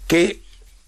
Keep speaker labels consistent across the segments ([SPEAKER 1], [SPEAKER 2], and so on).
[SPEAKER 1] que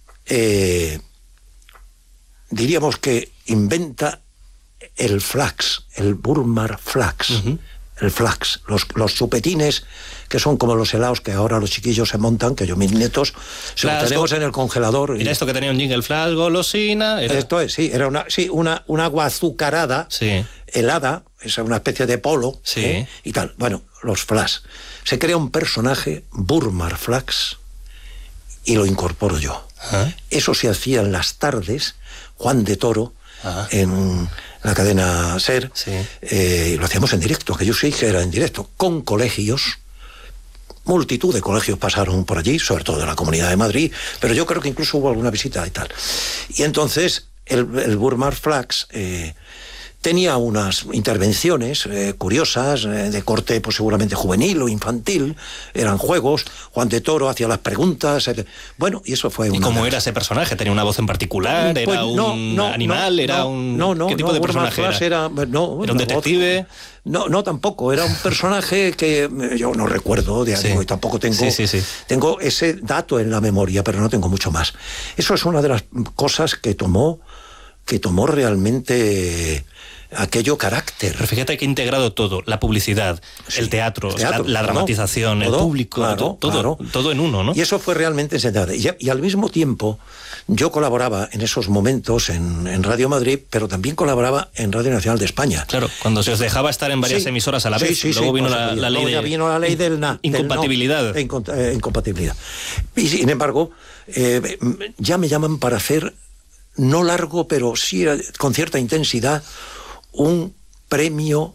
[SPEAKER 1] diríamos que inventa el flax, el Burmar Flax. Uh-huh. El flax, los chupetines, que son como los helados que ahora los chiquillos se montan, que yo, mis nietos, se los tenemos en el congelador.
[SPEAKER 2] Era esto que tenía un jingle, flash, golosina.
[SPEAKER 1] Esto es, sí, era una agua azucarada, sí, helada, es una especie de polo,
[SPEAKER 2] sí,
[SPEAKER 1] y tal. Bueno, los flash. Se crea un personaje, Burmar Flax, y lo incorporo yo. ¿Ah? Eso se hacía en las tardes, Juan de Toro, en la cadena SER, sí, lo hacíamos en directo, aquello sí que era en directo, con colegios. Multitud de colegios pasaron por allí, sobre todo de la Comunidad de Madrid, pero yo creo que incluso hubo alguna visita y tal. Y entonces el Burmar Flax tenía unas intervenciones curiosas, de corte pues seguramente juvenil o infantil, eran juegos, Juan de Toro hacía las preguntas, bueno, y eso fue una...
[SPEAKER 2] ¿Y cómo era ese personaje? ¿Tenía una voz en particular?
[SPEAKER 1] Pues,
[SPEAKER 2] ¿Era un animal? ¿Era un...? ¿Qué tipo de personaje era?
[SPEAKER 1] ¿Era un
[SPEAKER 2] detective?
[SPEAKER 1] No, tampoco, era un personaje que yo no recuerdo, y tampoco tengo, tengo ese dato en la memoria, pero no tengo mucho más. Eso es una de las cosas que tomó realmente aquello carácter.
[SPEAKER 2] Pero fíjate que ha integrado todo, la publicidad, el teatro, la dramatización, todo, el público, claro, todo en uno, ¿no?
[SPEAKER 1] Y eso fue realmente enseñable. Y al mismo tiempo, yo colaboraba en esos momentos en Radio Madrid, pero también colaboraba en Radio Nacional de España.
[SPEAKER 2] Claro, cuando se os dejaba estar en varias emisoras a la vez, luego vino la ley de...
[SPEAKER 1] vino la ley del
[SPEAKER 2] incompatibilidad.
[SPEAKER 1] Incompatibilidad. Y sin embargo, ya me llaman para hacer, no largo, pero sí con cierta intensidad, un premio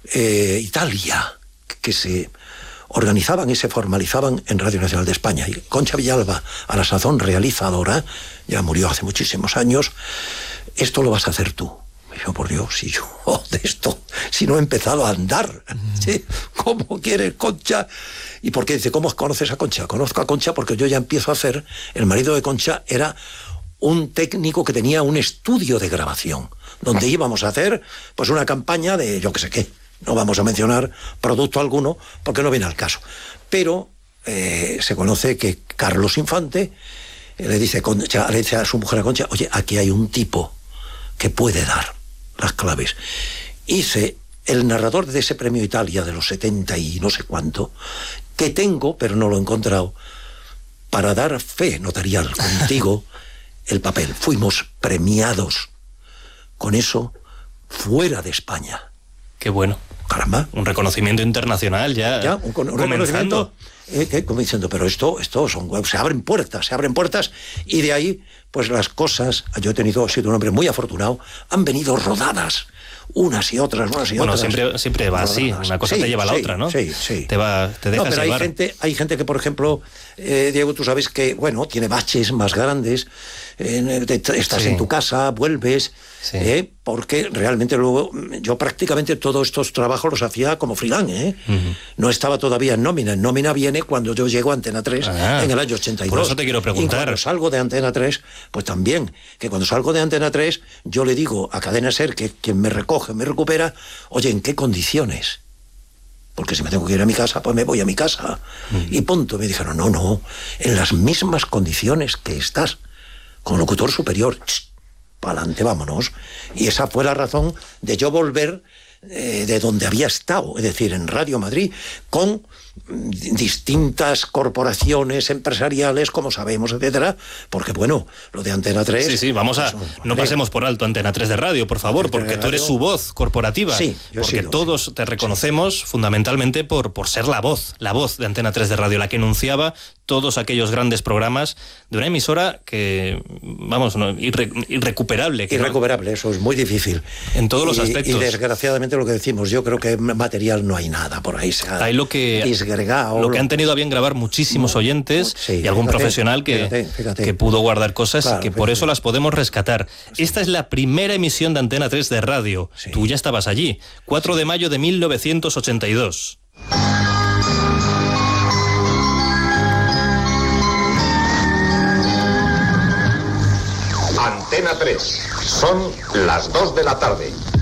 [SPEAKER 1] Italia que se organizaban y se formalizaban en Radio Nacional de España. Y Concha Villalba, a la sazón realizadora, ya murió hace muchísimos años, esto lo vas a hacer tú. Y yo, por Dios, si yo de esto, si no he empezado a andar, ¿sí? ¿Cómo quieres, Concha? ¿Y por qué? Dice, ¿cómo conoces a Concha? Conozco a Concha porque yo ya empiezo a hacer, el marido de Concha era un técnico que tenía un estudio de grabación, donde íbamos a hacer pues una campaña de yo que sé qué. No vamos a mencionar producto alguno porque no viene al caso. Pero se conoce que Carlos Infante le dice a su mujer, a Concha, oye, aquí hay un tipo que puede dar las claves. Hice el narrador de ese premio Italia de los 70 y no sé cuánto, que tengo, pero no lo he encontrado, para dar fe notarial contigo el papel. Fuimos premiados con eso fuera de España.
[SPEAKER 2] Qué bueno.
[SPEAKER 1] Caramba.
[SPEAKER 2] Un reconocimiento internacional ya
[SPEAKER 1] un reconocimiento, como diciendo, pero esto son, se abren puertas, y de ahí, pues las cosas, yo he sido un hombre muy afortunado, han venido rodadas, unas y otras.
[SPEAKER 2] Bueno, siempre va así, una cosa te lleva a la otra, ¿no?
[SPEAKER 1] Sí.
[SPEAKER 2] Te dejas
[SPEAKER 1] pero
[SPEAKER 2] llevar.
[SPEAKER 1] Hay gente que, por ejemplo, Diego, tú sabes que, bueno, tiene baches más grandes, estás en tu casa, vuelves, porque realmente luego, yo prácticamente todos estos trabajos los hacía como freelance, uh-huh. No estaba todavía en nómina. En nómina viene cuando yo llego a Antena 3 en el año 82.
[SPEAKER 2] Por eso te quiero preguntar.
[SPEAKER 1] Y cuando salgo de Antena 3, pues también, que cuando salgo de Antena 3, yo le digo a Cadena SER, que quien me recoge, me recupera, oye, ¿en qué condiciones? Porque si me tengo que ir a mi casa, pues me voy a mi casa. Uh-huh. Y punto. Me dijeron, no, en las mismas condiciones que estás, con locutor superior, para adelante, vámonos. Y esa fue la razón de yo volver de donde había estado, es decir, en Radio Madrid, con distintas corporaciones empresariales, como sabemos, etcétera, porque bueno, lo de Antena 3...
[SPEAKER 2] Sí, no pasemos por alto Antena 3 de radio, por favor, porque tú eres su voz corporativa, porque todos te reconocemos fundamentalmente por ser la voz de Antena 3 de radio, la que enunciaba todos aquellos grandes programas de una emisora que, irrecuperable.
[SPEAKER 1] Irrecuperable, eso es muy difícil.
[SPEAKER 2] En todos los aspectos.
[SPEAKER 1] Y desgraciadamente lo que decimos, yo creo que material no hay nada por ahí.
[SPEAKER 2] Hay lo que han tenido a bien grabar muchísimos oyentes y algún profesional que pudo guardar cosas, claro, y que por eso las podemos rescatar. Esta es la primera emisión de Antena 3 de radio. Tú ya estabas allí, 4 de mayo de 1982.
[SPEAKER 3] Antena 3. Son las 2 de la tarde.